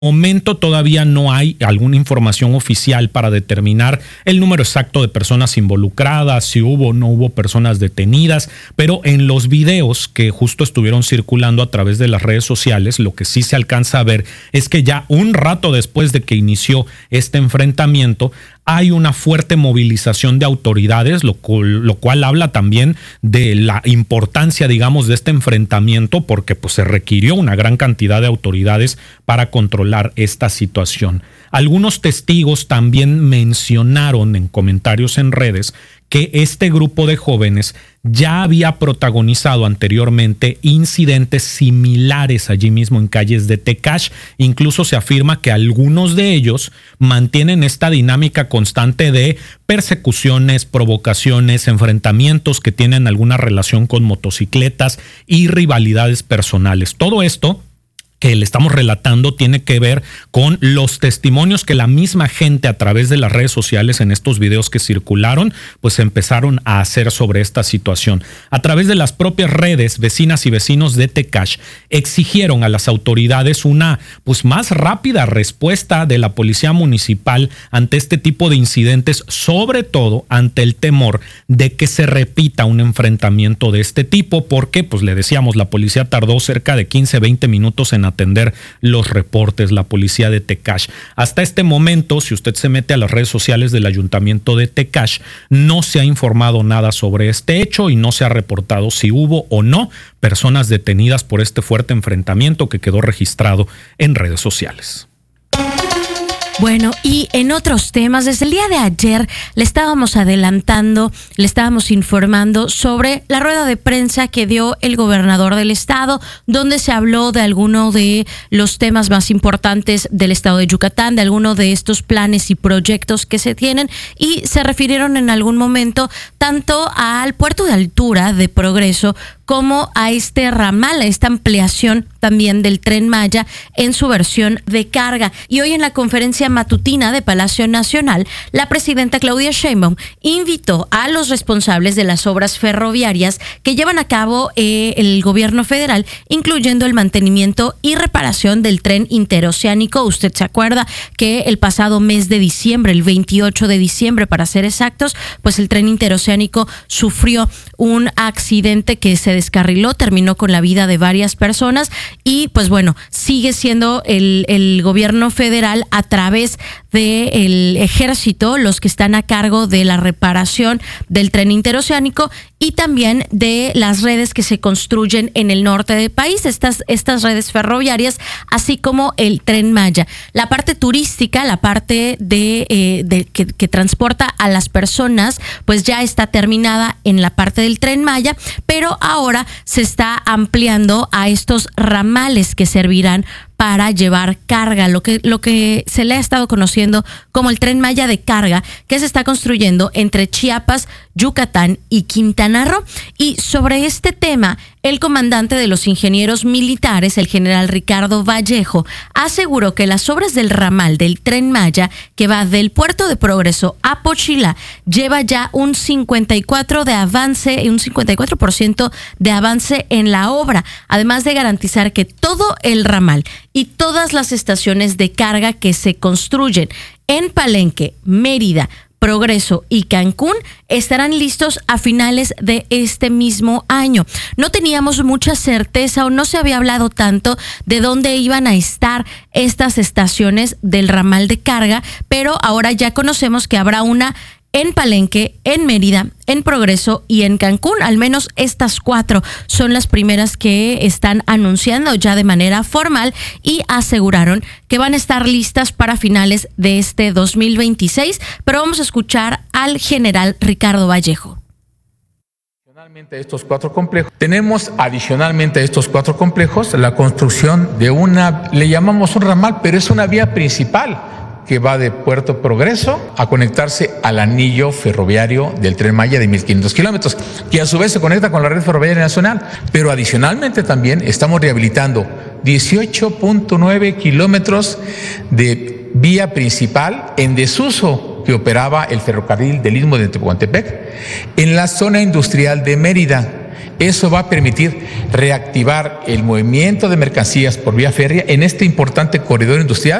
Momento todavía no hay alguna información oficial para determinar el número exacto de personas involucradas, si hubo o no hubo personas detenidas, pero en los videos que justo estuvieron circulando a través de las redes sociales, lo que sí se alcanza a ver es que ya un rato después de que inició este enfrentamiento, hay una fuerte movilización de autoridades, lo cual habla también de la importancia, digamos, de este enfrentamiento, porque pues se requirió una gran cantidad de autoridades para controlar esta situación. Algunos testigos también mencionaron en comentarios en redes que este grupo de jóvenes ya había protagonizado anteriormente incidentes similares allí mismo en calles de Tecash. Incluso se afirma que algunos de ellos mantienen esta dinámica constante de persecuciones, provocaciones, enfrentamientos que tienen alguna relación con motocicletas y rivalidades personales. Todo esto que le estamos relatando tiene que ver con los testimonios que la misma gente a través de las redes sociales en estos videos que circularon, pues empezaron a hacer sobre esta situación. A través de las propias redes, vecinas y vecinos de Tecash exigieron a las autoridades una pues más rápida respuesta de la policía municipal ante este tipo de incidentes, sobre todo ante el temor de que se repita un enfrentamiento de este tipo, porque pues le decíamos, la policía tardó cerca de 15-20 minutos en atender los reportes, la policía de Tecash. Hasta este momento, si usted se mete a las redes sociales del ayuntamiento de Tecash, no se ha informado nada sobre este hecho y no se ha reportado si hubo o no personas detenidas por este fuerte enfrentamiento que quedó registrado en redes sociales. Bueno, y en otros temas, desde el día de ayer le estábamos adelantando, le estábamos informando sobre la rueda de prensa que dio el gobernador del estado, donde se habló de alguno de los temas más importantes del estado de Yucatán, de alguno de estos planes y proyectos que se tienen, y se refirieron en algún momento tanto al puerto de altura de Progreso como a este ramal, a esta ampliación también del Tren Maya en su versión de carga. Y hoy en la conferencia matutina de Palacio Nacional, la presidenta Claudia Sheinbaum invitó a los responsables de las obras ferroviarias que llevan a cabo el gobierno federal, incluyendo el mantenimiento y reparación del tren interoceánico. Usted se acuerda que el pasado mes de diciembre, el 28 de diciembre para ser exactos, pues el tren interoceánico sufrió un accidente que se descarriló, terminó con la vida de varias personas y pues bueno, sigue siendo el gobierno federal a través del ejército los que están a cargo de la reparación del tren interoceánico y también de las redes que se construyen en el norte del país, estas redes ferroviarias, así como el Tren Maya. La parte turística, la parte que transporta a las personas, pues ya está terminada en la parte del Tren Maya, pero ahora se está ampliando a estos ramales que servirán para llevar carga, lo que se le ha estado conociendo como el Tren Maya de carga, que se está construyendo entre Chiapas, Yucatán y Quintana Roo. Y sobre este tema, el comandante de los ingenieros militares, el general Ricardo Vallejo, aseguró que las obras del ramal del Tren Maya, que va del puerto de Progreso a Pochila, lleva ya un 54% de avance en la obra, además de garantizar que todo el ramal y todas las estaciones de carga que se construyen en Palenque, Mérida, Progreso y Cancún estarán listos a finales de este mismo año. No teníamos mucha certeza o no se había hablado tanto de dónde iban a estar estas estaciones del ramal de carga, pero ahora ya conocemos que habrá una en Palenque, en Mérida, en Progreso y en Cancún. Al menos estas 4 son las primeras que están anunciando ya de manera formal y aseguraron que van a estar listas para finales de este 2026. Pero vamos a escuchar al general Ricardo Vallejo. Tenemos adicionalmente a estos 4 complejos la construcción de le llamamos un ramal, pero es una vía principal que va de Puerto Progreso a conectarse al anillo ferroviario del Tren Maya de 1,500 kilómetros, que a su vez se conecta con la red ferroviaria nacional. Pero adicionalmente también estamos rehabilitando 18.9 kilómetros de vía principal en desuso que operaba el ferrocarril del Istmo de Tehuantepec en la zona industrial de Mérida. Eso va a permitir reactivar el movimiento de mercancías por vía férrea en este importante corredor industrial